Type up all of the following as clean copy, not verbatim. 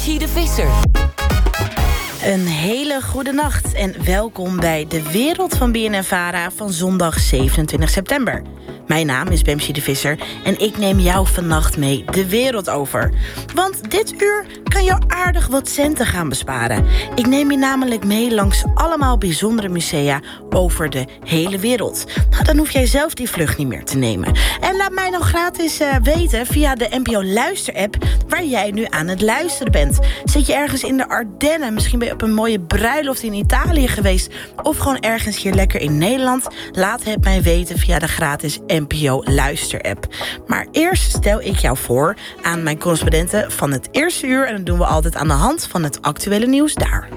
Bamschi de Visser. Een hele goede nacht en welkom bij De Wereld van BNN-Vara van zondag 27 september. Mijn naam is Bamschi de Visser en ik neem jou vannacht mee de wereld over. Want dit uur kan jou aardig wat centen gaan besparen. Ik neem je namelijk mee langs allemaal bijzondere musea over de hele wereld. Nou, dan hoef jij zelf die vlucht niet meer te nemen. En laat mij dan gratis weten via de NPO Luister-app waar jij nu aan het luisteren bent. Zit je ergens in de Ardennen? Misschien ben je op een mooie bruiloft in Italië geweest. Of gewoon ergens hier lekker in Nederland. Laat het mij weten via de gratis NPO Luister-app. Maar eerst stel ik jou voor aan mijn correspondenten van het eerste uur. En dat doen we altijd aan de hand van het actuele nieuws daar.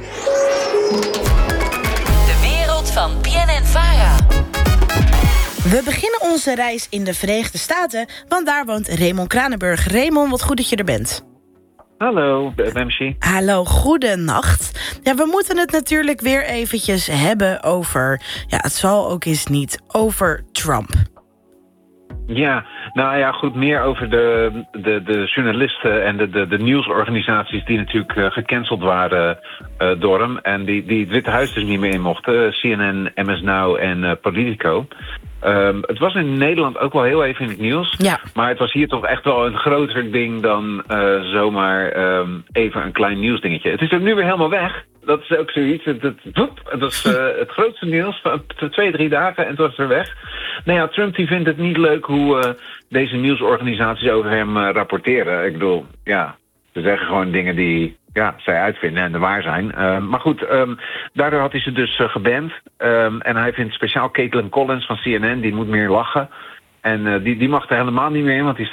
De wereld van BNN-Vara. We beginnen onze reis in de Verenigde Staten, want daar woont Raymond Kranenburg. Raymond, wat goed dat je er bent. Hallo, Bamschi. Hallo, goedenacht. Ja, we moeten het natuurlijk weer eventjes hebben over, ja, het zal ook eens niet, over Trump. Ja, nou ja, goed, meer over de journalisten en de nieuwsorganisaties die natuurlijk gecanceld waren door hem. En die het Witte Huis dus niet meer in mochten. CNN, MS Now en Politico. Het was in Nederland ook wel heel even in het nieuws. Ja. Maar het was hier toch echt wel een groter ding dan zomaar even een klein nieuwsdingetje. Het is ook nu weer helemaal weg. Dat is ook zoiets. Het was het grootste nieuws van 2-3 dagen en het was er weg. Nou ja, Trump die vindt het niet leuk hoe deze nieuwsorganisaties over hem rapporteren. Ik bedoel, ja, ze zeggen gewoon dingen die zij uitvinden en de waar zijn. Maar goed, daardoor had hij ze dus geband. En hij vindt speciaal Caitlin Collins van CNN, die moet meer lachen. En die mag er helemaal niet meer in, want die